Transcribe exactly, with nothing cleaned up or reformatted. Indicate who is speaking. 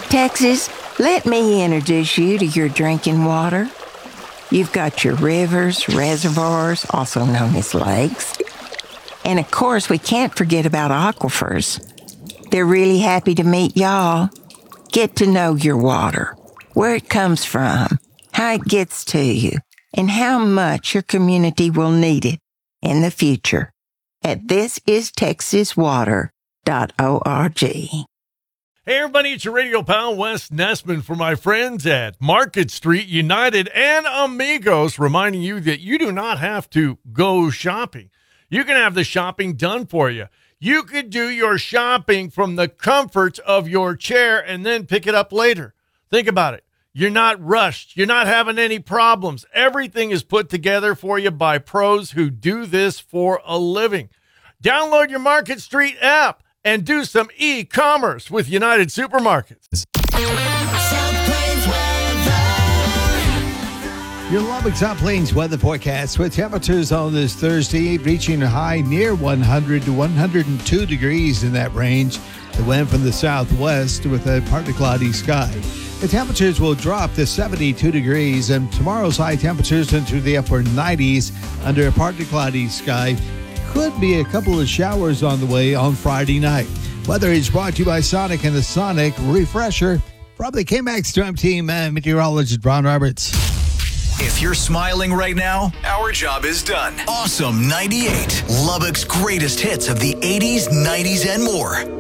Speaker 1: Texas, let me introduce you to your drinking water. You've got your rivers, reservoirs, also known as lakes. And of course, we can't forget about aquifers. They're really happy to meet y'all. Get to know your water, where it comes from, how it gets to you, and how much your community will need it in the future at this is texas water dot org.
Speaker 2: Hey everybody, it's your radio pal Wes Nessman for my friends at Market Street United and Amigos, reminding you that you do not have to go shopping. You can have the shopping done for you. You could do your shopping from the comforts of your chair and then pick it up later. Think about it. You're not rushed. You're not having any problems. Everything is put together for you by pros who do this for a living. Download your Market Street app and do some e-commerce with United Supermarkets.
Speaker 3: Your Lubbock South Plains weather forecast with temperatures on this Thursday reaching a high near one hundred to one hundred two degrees in that range. The wind from the southwest with a partly cloudy sky. The temperatures will drop to seventy-two degrees, and tomorrow's high temperatures into the upper nineties under a partly cloudy sky. Could be a couple of showers on the way on Friday night. Weather is brought to you by Sonic and the Sonic Refresher. From the K-Max Storm Team, uh, meteorologist Ron Roberts.
Speaker 4: If you're smiling right now, our job is done. Awesome ninety-eight, Lubbock's greatest hits of the eighties, nineties, and more.